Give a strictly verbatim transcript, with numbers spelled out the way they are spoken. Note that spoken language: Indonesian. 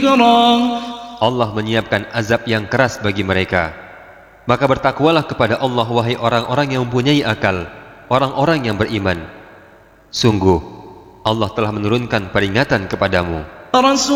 Allah menyiapkan azab yang keras bagi mereka. Maka bertakwalah kepada Allah, wahai orang-orang yang mempunyai akal, orang-orang yang beriman. Sungguh Allah telah menurunkan peringatan kepadamu.